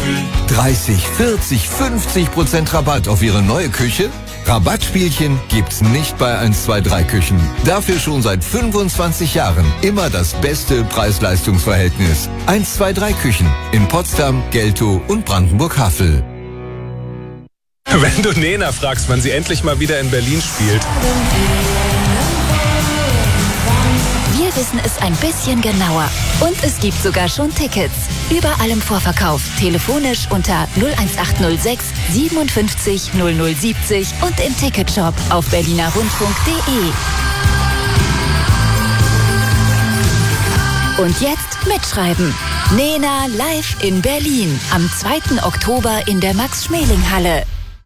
30, 40, 50% Rabatt auf Ihre neue Küche? Rabattspielchen gibt's nicht bei 123 Küchen. Dafür schon seit 25 Jahren immer das beste Preis-Leistungs-Verhältnis. 123 Küchen in Potsdam, Geltow und Brandenburg-Havel. Wenn du Nena fragst, wann sie endlich mal wieder in Berlin spielt. Wir wissen es ein bisschen genauer. Und es gibt sogar schon Tickets. Überall im Vorverkauf. Telefonisch unter 01806 57 0070 und im Ticketshop auf berlinerrundfunk.de. Und jetzt mitschreiben. Nena live in Berlin. Am 2. Oktober in der Max-Schmeling-Halle.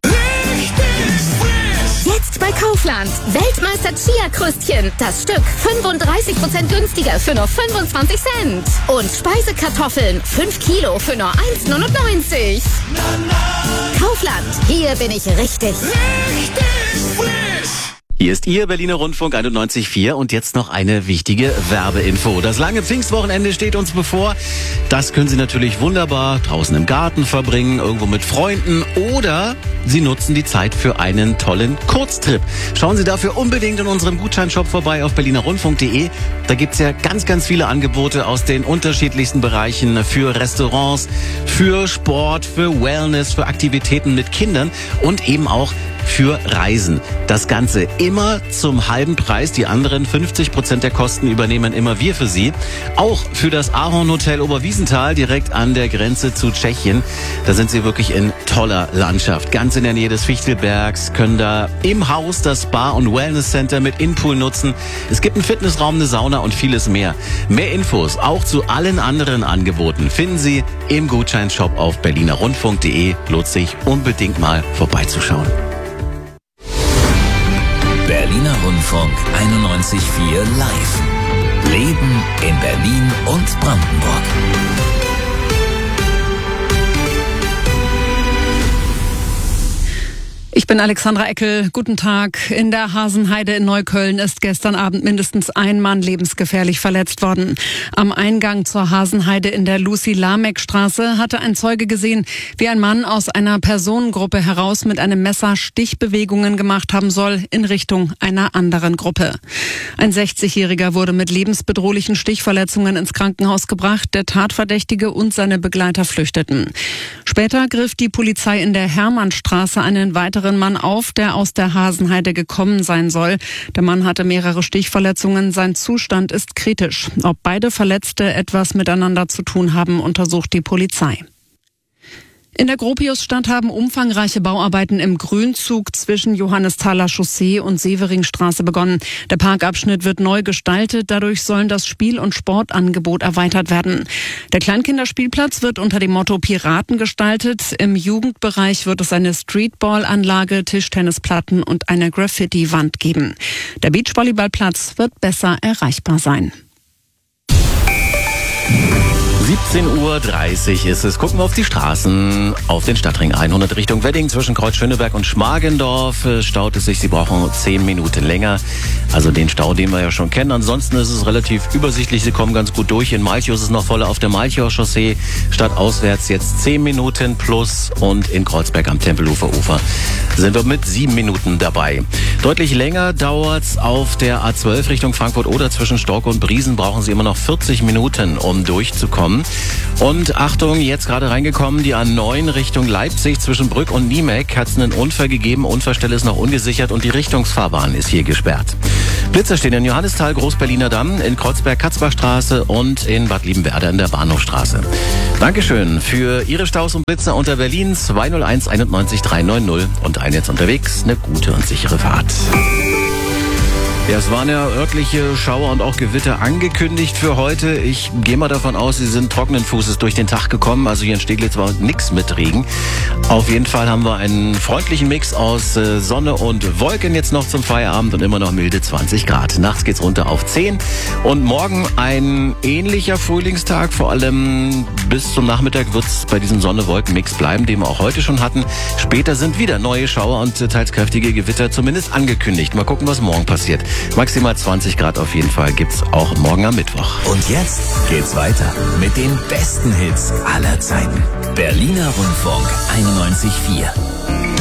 Jetzt bei Kaufland. Weltmeister Chia-Krüstchen. Das Stück 35% günstiger für nur 25 Cent. Und Speisekartoffeln 5 Kilo für nur 1,99. Kaufland. Hier bin ich richtig. Hier ist Ihr Berliner Rundfunk 91.4 und jetzt noch eine wichtige Werbeinfo. Das lange Pfingstwochenende steht uns bevor. Das können Sie natürlich wunderbar draußen im Garten verbringen, irgendwo mit Freunden oder Sie nutzen die Zeit für einen tollen Kurztrip. Schauen Sie dafür unbedingt in unserem Gutscheinshop vorbei auf berlinerrundfunk.de. Da gibt's ja ganz, ganz viele Angebote aus den unterschiedlichsten Bereichen für Restaurants, für Sport, für Wellness, für Aktivitäten mit Kindern und eben auch für Reisen. Das Ganze immer zum halben Preis. Die anderen 50% der Kosten übernehmen immer wir für Sie. Auch für das Ahorn Hotel Oberwiesenthal direkt an der Grenze zu Tschechien. Da sind Sie wirklich in toller Landschaft. Ganz in der Nähe des Fichtelbergs, können da im Haus das Spa- und Wellness Center mit Inpool nutzen. Es gibt einen Fitnessraum, eine Sauna und vieles mehr. Mehr Infos auch zu allen anderen Angeboten finden Sie im Gutscheinshop auf berlinerrundfunk.de. Lohnt sich unbedingt mal vorbeizuschauen. Berliner Rundfunk 91.4 live. Leben in Berlin und Brandenburg. Ich bin Alexandra Eckel. Guten Tag. In der Hasenheide in Neukölln ist gestern Abend mindestens ein Mann lebensgefährlich verletzt worden. Am Eingang zur Hasenheide in der Lucy-Lameck-Straße hatte ein Zeuge gesehen, wie ein Mann aus einer Personengruppe heraus mit einem Messer Stichbewegungen gemacht haben soll in Richtung einer anderen Gruppe. Ein 60-Jähriger wurde mit lebensbedrohlichen Stichverletzungen ins Krankenhaus gebracht. Der Tatverdächtige und seine Begleiter flüchteten. Später griff die Polizei in der Hermannstraße einen weiteren Mann auf, der aus der Hasenheide gekommen sein soll. Der Mann hatte mehrere Stichverletzungen. Sein Zustand ist kritisch. Ob beide Verletzte etwas miteinander zu tun haben, untersucht die Polizei. In der Gropiusstadt haben umfangreiche Bauarbeiten im Grünzug zwischen Johannesthaler Chaussee und Severingstraße begonnen. Der Parkabschnitt wird neu gestaltet, dadurch sollen das Spiel- und Sportangebot erweitert werden. Der Kleinkinderspielplatz wird unter dem Motto Piraten gestaltet. Im Jugendbereich wird es eine Streetball-Anlage, Tischtennisplatten und eine Graffiti-Wand geben. Der Beachvolleyballplatz wird besser erreichbar sein. 17:30 Uhr ist es. Gucken wir auf die Straßen, auf den Stadtring 100 Richtung Wedding. Zwischen Kreuz Schöneberg und Schmargendorf staut es sich. Sie brauchen 10 Minuten länger. Also den Stau, den wir ja schon kennen. Ansonsten ist es relativ übersichtlich. Sie kommen ganz gut durch. In Malchow ist es noch voller auf der Malchower Chaussee. Stadtauswärts jetzt 10 Minuten plus. Und in Kreuzberg am Tempelufer Ufer sind wir mit 7 Minuten dabei. Deutlich länger dauert's auf der A12 Richtung Frankfurt oder zwischen Stork und Briesen. Brauchen Sie immer noch 40 Minuten, um durchzukommen. Und Achtung, jetzt gerade reingekommen, die A9 Richtung Leipzig zwischen Brück und Niemek hat es einen Unfall gegeben. Unfallstelle ist noch ungesichert und die Richtungsfahrbahn ist hier gesperrt. Blitzer stehen in Johannisthal, Großberliner Damm, in Kreuzberg, Katzbachstraße und in Bad Liebenwerda in der Bahnhofstraße. Dankeschön für Ihre Staus und Blitzer unter Berlin 201 91 390 und ein jetzt unterwegs. Eine gute und sichere Fahrt. Ja, es waren ja örtliche Schauer und auch Gewitter angekündigt für heute. Ich gehe mal davon aus, Sie sind trockenen Fußes durch den Tag gekommen. Also hier in Steglitz war nichts mit Regen. Auf jeden Fall haben wir einen freundlichen Mix aus Sonne und Wolken jetzt noch zum Feierabend und immer noch milde 20 Grad. Nachts geht's runter auf 10. Und morgen ein ähnlicher Frühlingstag. Vor allem bis zum Nachmittag wird's bei diesem Sonne-Wolken-Mix bleiben, den wir auch heute schon hatten. Später sind wieder neue Schauer und teils kräftige Gewitter zumindest angekündigt. Mal gucken, was morgen passiert. Maximal 20 Grad auf jeden Fall gibt's auch morgen am Mittwoch. Und jetzt geht's weiter mit den besten Hits aller Zeiten. Berliner Rundfunk 91.4.